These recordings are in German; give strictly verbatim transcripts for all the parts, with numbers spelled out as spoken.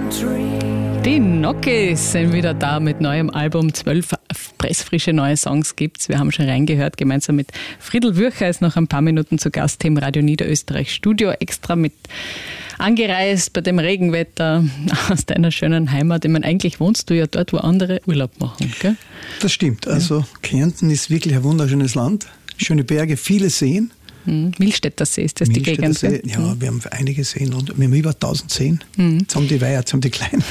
Die Nokis sind wieder da mit neuem Album. Zwölf pressfrische neue Songs gibt's. Wir haben schon reingehört. Gemeinsam mit Friedl Würcher ist noch ein paar Minuten zu Gast im Radio Niederösterreich Studio. Extra mit angereist bei dem Regenwetter aus deiner schönen Heimat. Ich meine, eigentlich wohnst du ja dort, wo andere Urlaub machen, gell? Das stimmt. Also Kärnten ist wirklich ein wunderschönes Land. Schöne Berge, viele Seen. Hm. Millstätter See ist das die Gegend? See, ja, wir haben einige Seen und wir haben über tausend Seen. Mhm. Jetzt haben die Weiher, jetzt haben die Kleinen.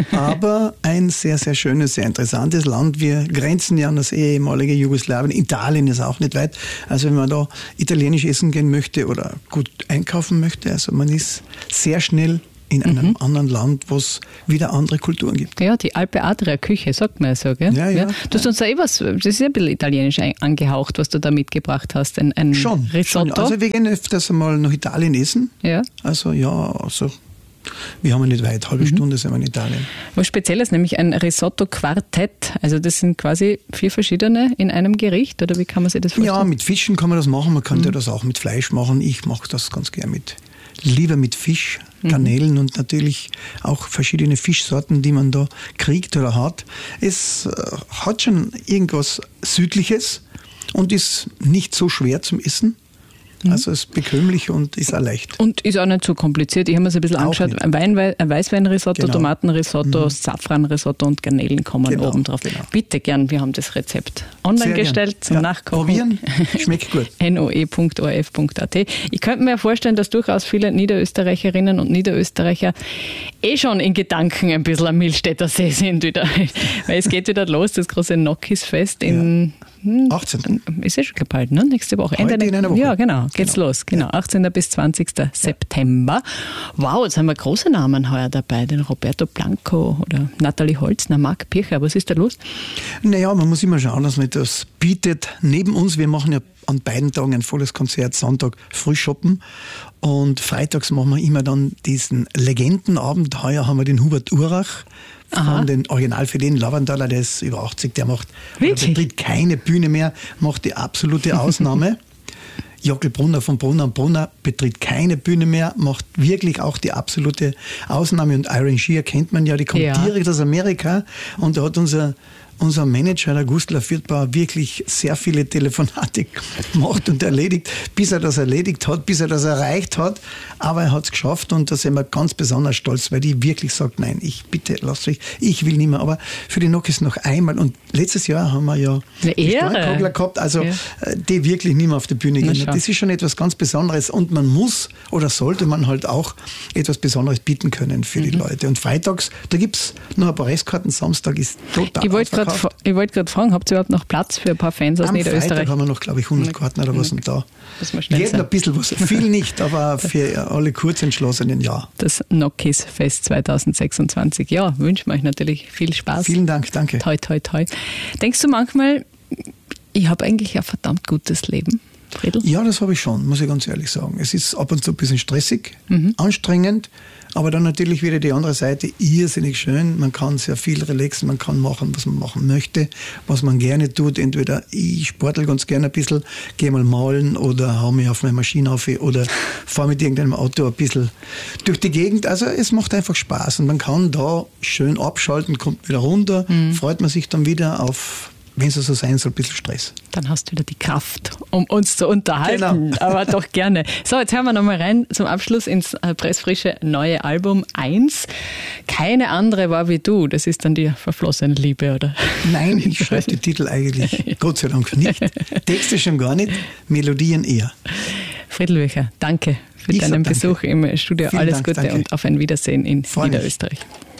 Aber ein sehr, sehr schönes, sehr interessantes Land. Wir grenzen ja an das ehemalige Jugoslawien. Italien ist auch nicht weit. Also wenn man da italienisch essen gehen möchte oder gut einkaufen möchte, also man ist sehr schnell in einem mhm. anderen Land, wo es wieder andere Kulturen gibt. Ja, die Alpe Adria Küche, sagt man ja so, gell? Ja, ja. Du hast uns ja eh was, das ist ja ein bisschen italienisch angehaucht, was du da mitgebracht hast, ein, ein schon, Risotto. Schon. Also wir gehen öfters einmal nach Italien essen. Ja. Also ja, also wir haben ja nicht weit, halbe mhm. Stunde sind wir in Italien. Was Spezielles, nämlich ein Risotto-Quartett. Also das sind quasi vier verschiedene in einem Gericht, oder wie kann man sich das vorstellen? Ja, mit Fischen kann man das machen, man kann mhm. ja das auch mit Fleisch machen. Ich mache das ganz gern mit, lieber mit Fisch, Garnelen mhm. und natürlich auch verschiedene Fischsorten, die man da kriegt oder hat. Es äh, hat schon irgendwas Südliches und ist nicht so schwer zum Essen. Also es ist bekömmlich und ist auch leicht. Und ist auch nicht so kompliziert. Ich habe mir es ein bisschen auch angeschaut. Ein, Wein, ein Weißweinrisotto, genau. Tomatenrisotto, mhm. Safranrisotto und Garnelen kommen genau, oben drauf. Genau. Bitte gern, wir haben das Rezept online Sehr gestellt gern. zum ja, Nachkochen. Probieren, schmeckt gut. N O E Punkt O R F Punkt A T. Ich könnte mir vorstellen, dass durchaus viele Niederösterreicherinnen und Niederösterreicher eh schon in Gedanken ein bisschen am Millstätter See sind wieder. Weil es geht wieder los, das große Nokis-Fest in... Ja. achtzehn Ist ja schon bald, ne? Nächste Woche. Heute Ende in einer Woche. Ja, genau. Geht's genau. los. Genau. achtzehnten bis zwanzigsten Ja. September. Wow, jetzt haben wir große Namen heuer dabei. Den Roberto Blanco oder Nathalie Holzner, Marc Pircher. Was ist da los? Naja, man muss immer schauen, dass man das bietet. Neben uns, wir machen ja an beiden Tagen ein volles Konzert. Sonntag Frühschoppen und freitags machen wir immer dann diesen Legendenabend. Heuer haben wir den Hubert Urach. Aha. Von den Original für den Lavandaler, der ist über achtzig, der macht, der betritt keine Bühne mehr, macht die absolute Ausnahme. Jockel Brunner von Brunner und Brunner betritt keine Bühne mehr, macht wirklich auch die absolute Ausnahme. Und Iron Shear kennt man ja, die kommt ja. direkt aus Amerika und da hat unser Unser Manager, der Gustl Viertbauer, wirklich sehr viele Telefonate gemacht und erledigt, bis er das erledigt hat, bis er das erreicht hat. Aber er hat es geschafft und da sind wir ganz besonders stolz, weil die wirklich sagt, nein, ich bitte, lasst euch, ich will nicht mehr. Aber für die Nokis noch einmal. Und letztes Jahr haben wir ja die Steuerkogler gehabt, also ja. die wirklich nicht mehr auf die Bühne gehen. Das ist schon etwas ganz Besonderes und man muss oder sollte man halt auch etwas Besonderes bieten können für mhm. die Leute. Und freitags, da gibt es noch ein paar Restkarten, Samstag ist total ich wollte Ich wollte gerade fragen, habt ihr überhaupt noch Platz für ein paar Fans aus Am Niederösterreich? Am Freitag haben wir noch, glaube ich, hundert Karten oder was und da. Geht noch ein bisschen was. Viel nicht, aber für alle Kurzentschlossenen, ja. Das Nokis-Fest zwanzig sechsundzwanzig. Ja, wünschen wir euch natürlich viel Spaß. Vielen Dank, danke. Toi, toi, toi. Denkst du manchmal, ich habe eigentlich ein verdammt gutes Leben, Friedl? Ja, das habe ich schon, muss ich ganz ehrlich sagen. Es ist ab und zu ein bisschen stressig, mhm. anstrengend, aber dann natürlich wieder die andere Seite, irrsinnig schön. Man kann sehr viel relaxen, man kann machen, was man machen möchte, was man gerne tut. Entweder ich sportle ganz gerne ein bisschen, gehe mal malen oder hau mich auf meine Maschine auf oder fahre mit irgendeinem Auto ein bisschen durch die Gegend. Also es macht einfach Spaß und man kann da schön abschalten, kommt wieder runter, mhm. freut man sich dann wieder auf, wenn es so sein soll, ein bisschen Stress. Dann hast du wieder die Kraft, um uns zu unterhalten. Genau. Aber doch gerne. So, jetzt hören wir nochmal rein zum Abschluss ins pressfrische neue Album eins. Keine andere war wie du. Das ist dann die verflossene Liebe, oder? Nein, ich schreibe die Titel eigentlich Gott sei Dank nicht. Texte schon gar nicht, Melodien eher. Friedl Würcher, danke für ich deinen danke. Besuch im Studio. Vielen Alles Dank, Gute danke. und auf ein Wiedersehen in Freu Niederösterreich. mich.